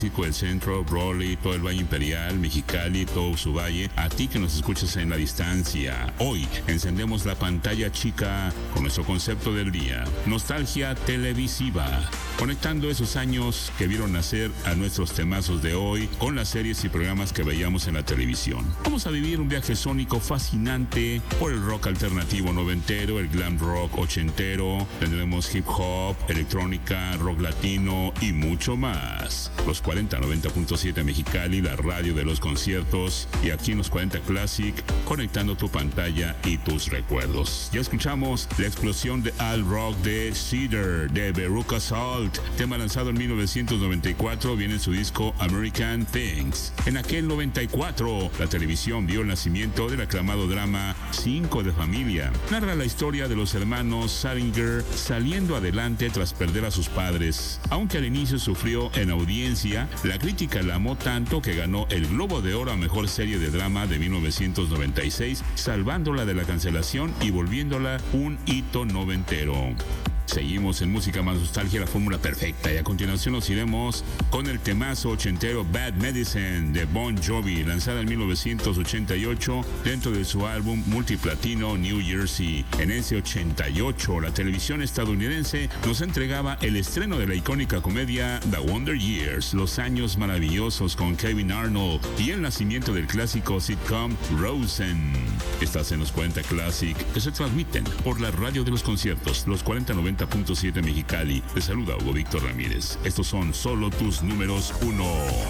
El centro, Raleigh, todo el Valle Imperial, Mexicali, todo su valle, a ti que nos escuchas en la distancia. Hoy encendemos la pantalla chica con nuestro concepto del día, nostalgia televisiva, conectando esos años que vieron nacer a nuestros temazos de hoy con las series y programas que veíamos en la televisión. Vamos a vivir un viaje sónico fascinante por el rock alternativo noventero, el glam rock ochentero, tendremos hip hop, electrónica, rock latino y mucho más. Los 90.7 Mexicali, la radio de los conciertos, y aquí en los 40 Classic, conectando tu pantalla y tus recuerdos. Ya escuchamos la explosión de Al Rock de Cedar, de Veruca Salt, tema lanzado en 1994, viene en su disco American Things. En aquel 94, la televisión vio el nacimiento del aclamado drama Cinco de Familia. Narra la historia de los hermanos Salinger saliendo adelante tras perder a sus padres. Aunque al inicio sufrió en audiencia, la crítica la amó tanto que ganó el Globo de Oro a Mejor Serie de Drama de 1996, salvándola de la cancelación y volviéndola un hito noventero. Seguimos en música más nostalgia, la fórmula perfecta, y a continuación nos iremos con el temazo ochentero Bad Medicine de Bon Jovi, lanzada en 1988 dentro de su álbum multiplatino New Jersey. En ese 88, la televisión estadounidense nos entregaba el estreno de la icónica comedia The Wonder Years, Los Años Maravillosos con Kevin Arnold, y el nacimiento del clásico sitcom Roseanne. Estás en los 40 Classic, que se transmiten por la radio de los conciertos, los 4090.7 Mexicali. Te saluda Hugo Víctor Ramírez. Estos son solo tus números 1.